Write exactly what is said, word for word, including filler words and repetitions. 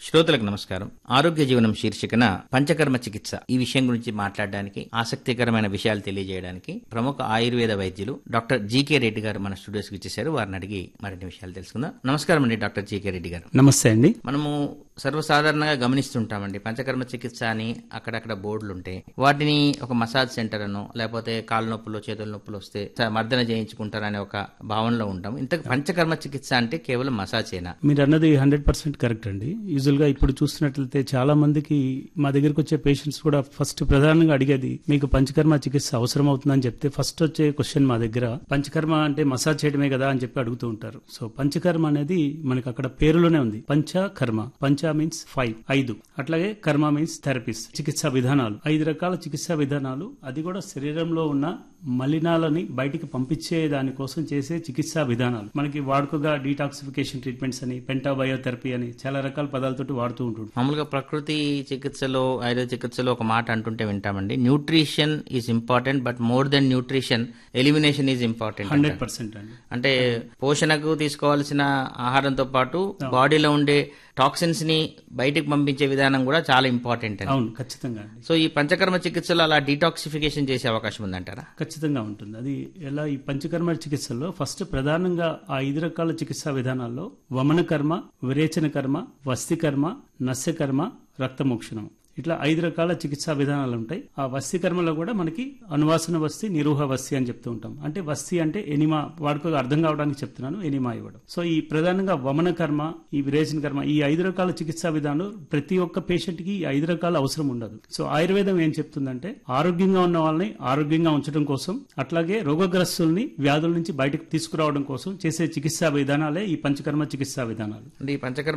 శ్రోతలకు నమస్కారం. ఆరోగ్య జీవనం శీర్షికన పంచకర్మ చికిత్స ఈ విషయం గురించి మాట్లాడడానికి, ఆసక్తికరమైన విషయాలు తెలియజేయడానికి ప్రముఖ ఆయుర్వేద వైద్యులు డాక్టర్ జీకే రెడ్డి గారు మన స్టూడియోస్ కి ఇచ్చేశారు. వారిని అడిగి మరిన్ని విషయాలు తెలుసుకుందాం. నమస్కారం అండి డాక్టర్ జీకే రెడ్డి గారు. నమస్తే అండి. మనము సర్వసాధారణంగా గమనిస్తుంటామండి, పంచకర్మ చికిత్స అని అక్కడక్కడ బోర్డులు ఉంటాయి. వాటిని ఒక మసాజ్ సెంటర్ అనో లేకపోతే కాళ్ళ నొప్పులు చేతుల నొప్పులు వస్తే మర్దన చేయించుకుంటారనే ఒక భావనలో ఉంటాం. ఇంత పంచకర్మ చికిత్స అంటే కేవలం మసాజేనా? మీరు అన్నది హండ్రెడ్ పర్సెంట్ కరెక్ట్ అండి. యూజువల్ గా ఇప్పుడు చూసినట్లయితే చాలా మందికి మా దగ్గరకు వచ్చే పేషెంట్స్ కూడా ఫస్ట్ ప్రధానంగా అడిగేది, మీకు పంచకర్మ చికిత్స అవసరం అవుతుందని చెప్తే ఫస్ట్ వచ్చే క్వశ్చన్ మా దగ్గర పంచకర్మ అంటే మసాజ్ చేయడమే కదా అని చెప్పి అడుగుతూ ఉంటారు. సో పంచకర్మ అనేది మనకి అక్కడ పేరులోనే ఉంది. పంచకర్మ, పంచ మీన్స్ ఫైవ్, ఐదు, అట్లాగే కర్మ మీన్స్ థెరపీస్, చికిత్సా విధానాలు, ఐదు రకాల చికిత్సా విధానాలు. అది కూడా శరీరంలో ఉన్న మలినాలని బయటికి పంపించే దానికోసం చేసే చికిత్సా విధానాలు. మనకి వాడుకగా డీటాక్సిఫికేషన్ ట్రీట్మెంట్స్ అని, పెంటాబయోథెరపీ అని చాలా రకాల పదాలతోటి వాడుతూ ఉంటుంది. మామూలుగా ప్రకృతి చికిత్సలో, ఆయుర్వేద చికిత్సలో ఒక మాట అంటుంటే వింటామండి, nutrition is important but more than nutrition elimination is important. Hundred percent అండి. అంటే పోషణకు తీసుకోవాల్సిన ఆహారంతో పాటు బాడీలో ఉండే టాక్సిన్స్ ని బయటకు పంపించే విధానం కూడా చాలా ఇంపార్టెంట్. అవును, ఖచ్చితంగా అండి. సో ఈ పంచకర్మ చికిత్సలో అలా డీటాక్సిఫికేషన్ చేసే అవకాశం ఉందంటారా? ఖచ్చితంగా ఉంటుంది. అది ఎలా, ఈ పంచకర్మ చికిత్సల్లో ఫస్ట్ ప్రధానంగా ఆ ఐదు రకాల చికిత్సా విధానాల్లో వమన కర్మ, విరేచన కర్మ, వస్తి కర్మ, నస్య కర్మ, రక్తమోక్షణం, ఇట్లా ఐదు రకాల చికిత్సా విధానాలు ఉంటాయి. ఆ వస్తి కర్మలో కూడా మనకి అనువాసన వస్తి, నిరూహ వస్తి అని చెప్తూ ఉంటాం. అంటే వస్తి అంటే ఎనిమా, వాడుకగా అర్థం కావడానికి చెప్తున్నాను, ఎనిమా ఇవ్వడం. సో ఈ ప్రధానంగా వమన కర్మ, ఈ విరేచన కర్మ, ఈ ఐదు రకాల చికిత్సా విధానాలు ప్రతి ఒక్క పేషెంట్ కి ఈ ఐదు రకాల అవసరం ఉండదు. సో ఆయుర్వేదం ఏం చెప్తుందంటే ఆరోగ్యంగా ఉన్న వాళ్ళని ఆరోగ్యంగా ఉంచడం కోసం, అట్లాగే రోగగ్రస్తుల్ని వ్యాధుల నుంచి బయటకు తీసుకురావడం కోసం చేసే చికిత్సా విధానాలే ఈ పంచకర్మ చికిత్సా విధానాలు. అంటే ఈ పంచకర్మ